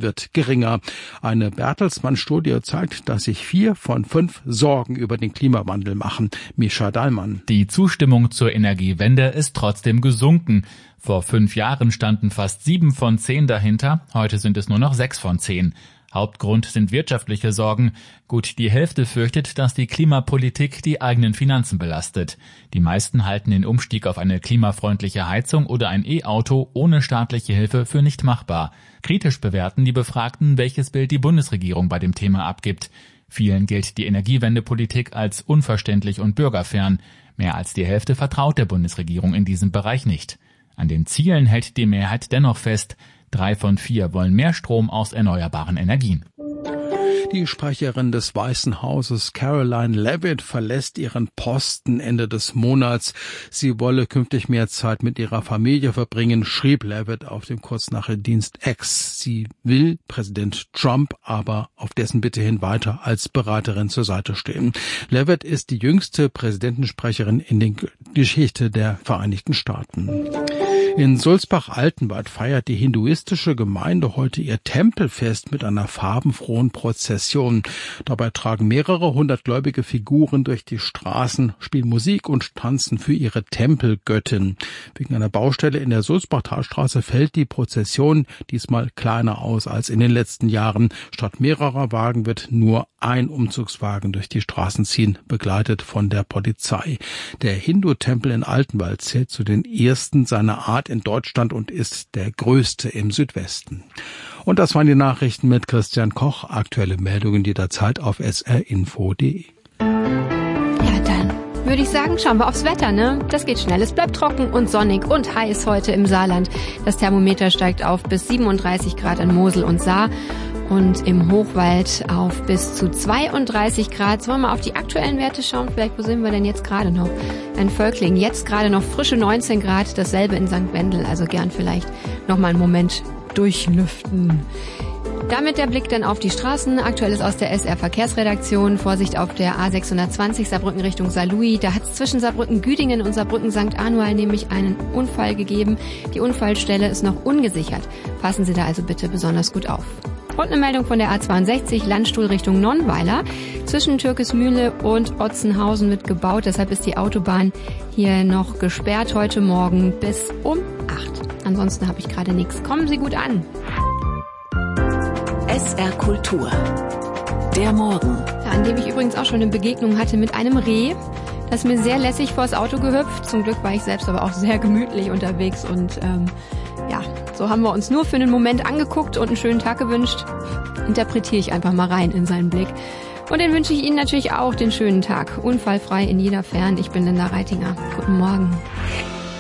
wird geringer. Eine Bertelsmann-Studie zeigt, dass sich 4 von 5 Sorgen über den Klimawandel machen. Mischa Dahlmann. Die Zustimmung zur Energiewende ist trotzdem gesunken. Vor 5 Jahren standen fast 7 von 10 dahinter, heute sind es nur noch 6 von 10. Hauptgrund sind wirtschaftliche Sorgen. Gut die Hälfte fürchtet, dass die Klimapolitik die eigenen Finanzen belastet. Die meisten halten den Umstieg auf eine klimafreundliche Heizung oder ein E-Auto ohne staatliche Hilfe für nicht machbar. Kritisch bewerten die Befragten, welches Bild die Bundesregierung bei dem Thema abgibt. Vielen gilt die Energiewendepolitik als unverständlich und bürgerfern. Mehr als die Hälfte vertraut der Bundesregierung in diesem Bereich nicht. An den Zielen hält die Mehrheit dennoch fest. 3 von 4 wollen mehr Strom aus erneuerbaren Energien. Die Sprecherin des Weißen Hauses Karoline Leavitt verlässt ihren Posten Ende des Monats. Sie wolle künftig mehr Zeit mit ihrer Familie verbringen, schrieb Leavitt auf dem Kurznachrichtendienst X. Sie will Präsident Trump aber auf dessen Bitte hin weiter als Beraterin zur Seite stehen. Leavitt ist die jüngste Präsidentensprecherin in der Geschichte der Vereinigten Staaten. In Sulzbach-Altenwald feiert die hinduistische Gemeinde heute ihr Tempelfest mit einer farbenfrohen Prozession. Dabei tragen mehrere 100 gläubige Figuren durch die Straßen, spielen Musik und tanzen für ihre Tempelgöttin. Wegen einer Baustelle in der Sulzbach-Talstraße fällt die Prozession diesmal kleiner aus als in den letzten Jahren. Statt mehrerer Wagen wird nur ein Umzugswagen durch die Straßen ziehen, begleitet von der Polizei. Der Hindu-Tempel in Altenwald zählt zu den ersten seiner Art in Deutschland und ist der größte im Südwesten. Und das waren die Nachrichten mit Christian Koch. Aktuelle Meldungen jederzeit auf srinfo.de. Ja, dann würde ich sagen, schauen wir aufs Wetter, ne? Das geht schnell. Es bleibt trocken und sonnig und heiß heute im Saarland. Das Thermometer steigt auf bis 37 Grad an Mosel und Saar. Und im Hochwald auf bis zu 32 Grad. Sollen wir mal auf die aktuellen Werte schauen? Vielleicht, wo sind wir denn jetzt gerade noch? In Völkling, jetzt gerade noch frische 19 Grad. Dasselbe in St. Wendel. Also gern vielleicht noch mal einen Moment durchlüften. Damit der Blick dann auf die Straßen. Aktuell ist aus der SR Verkehrsredaktion. Vorsicht auf der A620 Saarbrücken Richtung Saarlouis. Da hat es zwischen Saarbrücken-Güdingen und Saarbrücken-St. Anual nämlich einen Unfall gegeben. Die Unfallstelle ist noch ungesichert. Passen Sie da also bitte besonders gut auf. Und eine Meldung von der A62 Landstuhl Richtung Nonnweiler. Zwischen Türkesmühle und Otzenhausen wird gebaut. Deshalb ist die Autobahn hier noch gesperrt heute Morgen bis um 8. Ansonsten habe ich gerade nichts. Kommen Sie gut an. SR Kultur. Der Morgen. Ja, an dem ich übrigens auch schon eine Begegnung hatte mit einem Reh. Das ist mir sehr lässig vors Auto gehüpft. Zum Glück war ich selbst aber auch sehr gemütlich unterwegs und so haben wir uns nur für einen Moment angeguckt und einen schönen Tag gewünscht. Interpretiere ich einfach mal rein in seinen Blick. Und den wünsche ich Ihnen natürlich auch den schönen Tag. Unfallfrei in jeder Fern. Ich bin Linda Reitinger. Guten Morgen.